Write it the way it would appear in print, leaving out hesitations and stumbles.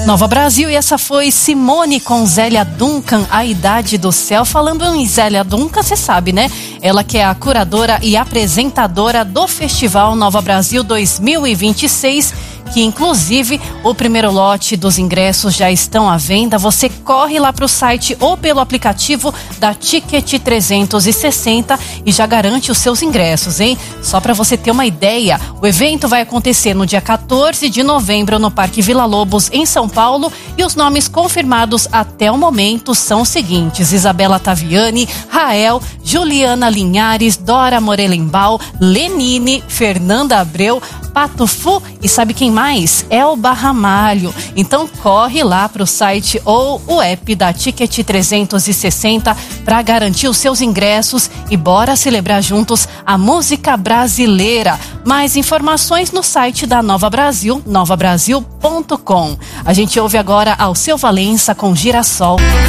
Nova Brasil, e essa foi Simone com Zélia Duncan, A Idade do Céu. Falando em Zélia Duncan, você sabe, né? Ela que é a curadora e apresentadora do Festival Nova Brasil 2026, que inclusive o primeiro lote dos ingressos já estão à venda. Você corre lá para o site ou pelo aplicativo da Ticket 360 e já garante os seus ingressos, hein? Só para você ter uma ideia, o evento vai acontecer no dia 14 de novembro no Parque Vila Lobos, em São Paulo, e os nomes confirmados até o momento são os seguintes: Isabela Taviani, Rael, Juliana Linhares, Dora Morelenbaum, Lenine, Fernanda Abreu, Pato Fu e sabe quem mais? Elba Ramalho. Então corre lá para o site ou o app da Ticket 360 para garantir os seus ingressos e bora celebrar juntos a música brasileira. Mais informações no site da Nova Brasil, novabrasil.com. A gente ouve agora Alceu Valença com Girassol.